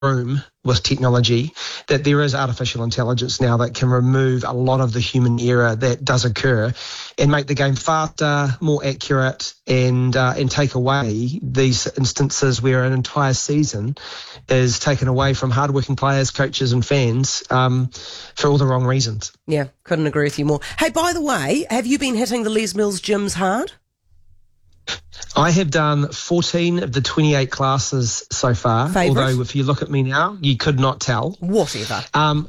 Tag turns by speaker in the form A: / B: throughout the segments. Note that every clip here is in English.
A: room with technology, that there is artificial intelligence now that can remove a lot of the human error that does occur and make the game faster, more accurate, and take away these instances where an entire season is taken away from hardworking players, coaches and fans for all the wrong reasons.
B: Yeah, couldn't agree with you more. Hey, by the way, have you been hitting the Les Mills gyms hard?
A: I have done 14 of the 28 classes so far.
B: Favourite?
A: Although if you look at me now, you could not tell.
B: Whatever.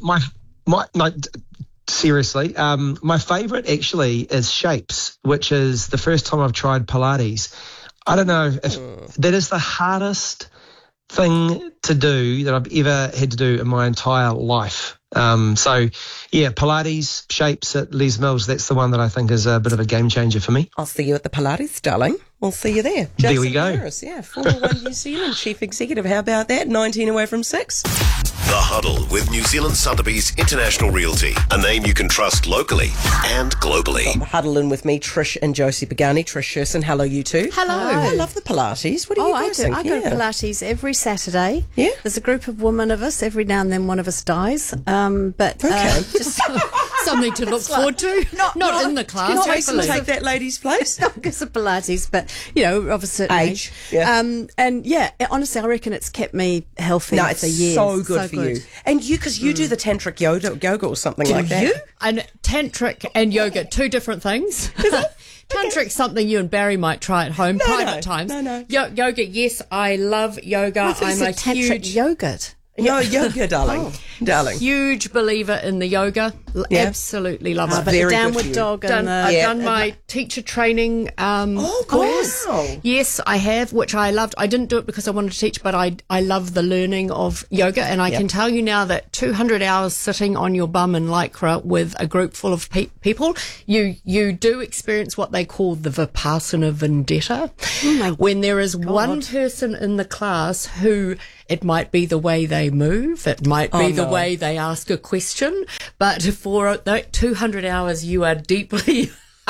A: Seriously, my favourite actually is Shapes, which is the first time I've tried Pilates. I don't know if that is the hardest thing to do that I've ever had to do in my entire life. So, yeah, Pilates, Shapes at Les Mills, that's the one that I think is a bit of a game changer for me.
B: I'll see you at the Pilates, darling. We'll see you there.
A: There we go.
B: Harris, yeah, Formula One New Zealand Chief Executive. How about that? 19 away from 6.
C: The Huddle with New Zealand Sotheby's International Realty, a name you can trust locally and globally.
B: Huddle in with me, Trish and Josie Pagani. Trish Sherson, hello you two.
D: Hello.
B: I love the Pilates. What do you guys think?
D: I go to Pilates every Saturday.
B: Yeah.
D: There's a group of women of us. Every now and then one of us dies. Just
E: something to look forward to. Not in the class.
B: Jason take that lady's place.
D: not because of Pilates, but of a certain age.
B: Yeah.
D: And honestly, I reckon it's kept me healthy
B: No,
D: for
B: it's
D: years.
B: so good for you. And you, because you do the tantric yoga or something like that.
D: you?
E: And tantric and yoga, two different things. Tantric's something you and Barry might try at home, private times.
B: No.
E: Yoga, yes, I love yoga.
D: I'm a tantric yogurt.
B: No, yoga, darling. Darling.
E: Huge believer in the yoga.
B: Yeah.
E: Absolutely love
D: But
E: it.
D: the
B: Very good
D: downward
B: for you.
D: dog
E: I've
D: and
E: done my teacher training
B: Oh,
E: course.
B: wow.
E: Yes, I have, which I loved. I didn't do it because I wanted to teach, but I love the learning of yoga. And I can tell you now that 200 hours sitting on your bum in Lycra with a group full of people, you do experience what they call the Vipassana vendetta. When there is one person in the class who, it might be the way they move, it might be the way they ask a question, but for 200 hours you are deeply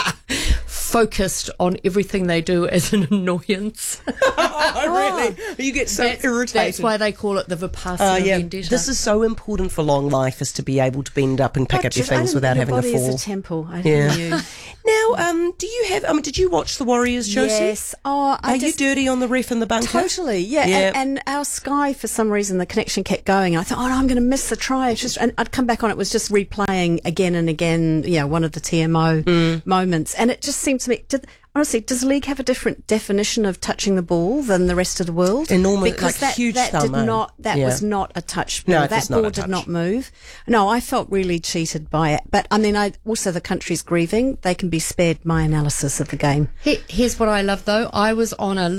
E: focused on everything they do as an annoyance.
B: Really? You get so irritated.
E: That's why they call it the Vipassana vendetta.
B: This is so important for long life, is to be able to bend up and pick up your things without having to fall.
D: Your body is a temple. I knew.
B: Now, do you have? Did you watch the Warriors, Josie?
D: Yes.
B: Are you dirty on the ref in the bunker?
D: Totally, yeah. And our Sky, for some reason, the connection kept going. I thought, no, I'm going to miss the try. And I'd come back on. It was just replaying again and again. One of the TMO moments, and it just seemed to me. Honestly, does the league have a different definition of touching the ball than the rest of the world?
B: Enormous,
D: because
B: huge
D: that
B: thumb.
D: was not a touch ball.
B: No,
D: that ball did not move. No, I felt really cheated by it. But I mean, also the country's grieving. They can be spared my analysis of the game.
E: Here's what I love, though. I was on an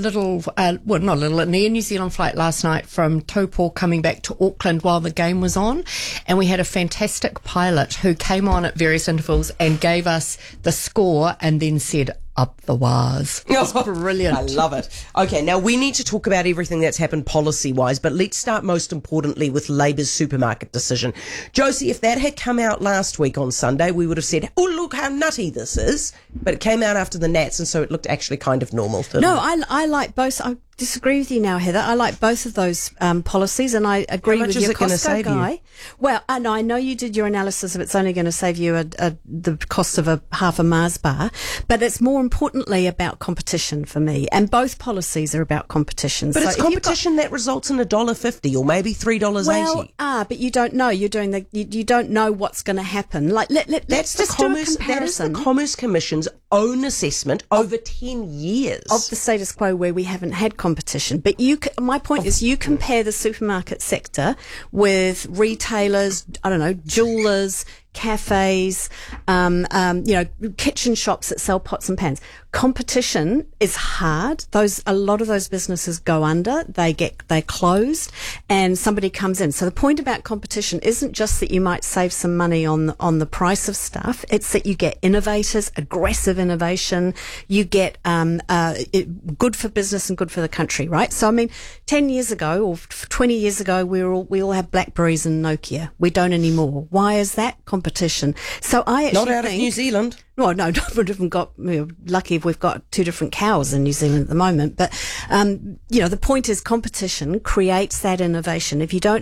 E: Air New Zealand flight last night from Taupo coming back to Auckland while the game was on, and we had a fantastic pilot who came on at various intervals and gave us the score and then said, up the wires. It's brilliant.
B: I love it. Okay, now we need to talk about everything that's happened policy-wise, but let's start most importantly with Labour's supermarket decision. Josie, if that had come out last week on Sunday, we would have said, oh, look how nutty this is. But it came out after the Nats, and so it looked actually kind of normal.
D: No, I like both. I disagree with you now, Heather. I like both of those policies, and I agree with your Costco guy. Well, I know you did your analysis of it's only going to save you the cost of half a Mars bar, but it's more importantly about competition for me, and both policies are about competition.
B: But it's competition that results in $1.50 or maybe $3.80.
D: But you don't know. You're doing you don't know what's going to happen. Let's just do a comparison.
B: That is the Commerce Commission's own assessment over 10 years
D: of the status quo where we haven't had competition. But my point is, you compare the supermarket sector with retailers, I don't know, jewelers, cafes, kitchen shops that sell pots and pans. Competition is hard. A lot of those businesses go under. They're closed, and somebody comes in. So the point about competition isn't just that you might save some money on the price of stuff. It's that you get innovators, aggressive innovation. You get good for business and good for the country, right? So I mean, 10 years ago or 20 years ago, we all had Blackberries and Nokia. We don't anymore. Why is that? competition. So I actually
B: Not out of New Zealand.
D: Well, no, we haven't got, we're lucky if we've got 2 different cows in New Zealand at the moment. But, the point is competition creates that innovation. If you don't